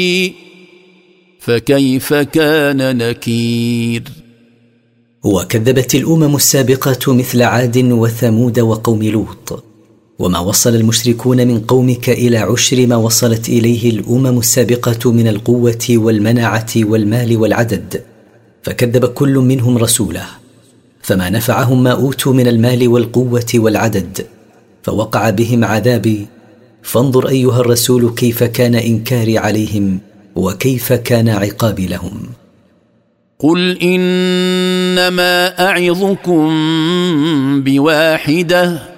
فكيف كان نكير. وكذبت الأمم السابقة مثل عاد وثمود وقوم لوط، وما وصل المشركون من قومك إلى عشر ما وصلت إليه الأمم السابقة من القوة والمنعة والمال والعدد، فكذب كل منهم رسوله، فما نفعهم ما أوتوا من المال والقوة والعدد، فوقع بهم عذابي. فانظر أيها الرسول كيف كان إنكاري عليهم وكيف كان عقابي لهم. قل إنما أعظكم بواحدة